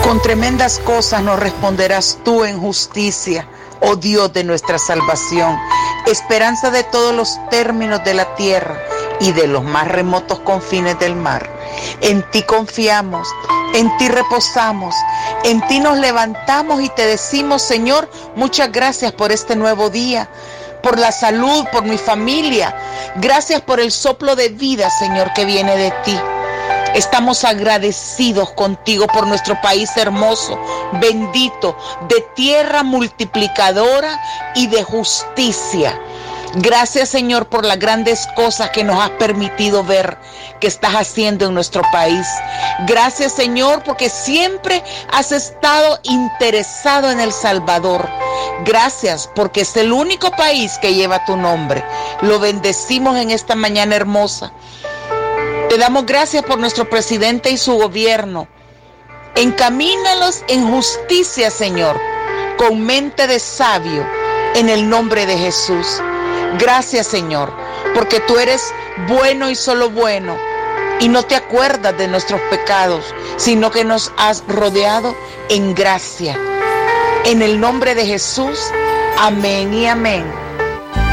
Con tremendas cosas nos responderás tú en justicia, oh Dios de nuestra salvación, esperanza de todos los términos de la tierra y de los más remotos confines del mar. En ti confiamos, en ti reposamos, en ti nos levantamos y te decimos, Señor, muchas gracias por este nuevo día, por la salud, por mi familia. Gracias por el soplo de vida, Señor, que viene de ti. Estamos agradecidos contigo por nuestro país hermoso, bendito, de tierra multiplicadora y de justicia. Gracias, Señor, por las grandes cosas que nos has permitido ver que estás haciendo en nuestro país. Gracias, Señor, porque siempre has estado interesado en El Salvador. Gracias, porque es el único país que lleva tu nombre. Lo bendecimos en esta mañana hermosa. Te damos gracias por nuestro presidente y su gobierno. Encamínalos en justicia, Señor, con mente de sabio, en el nombre de Jesús. Gracias, Señor, porque tú eres bueno y solo bueno, y no te acuerdas de nuestros pecados, sino que nos has rodeado en gracia. En el nombre de Jesús, amén y amén.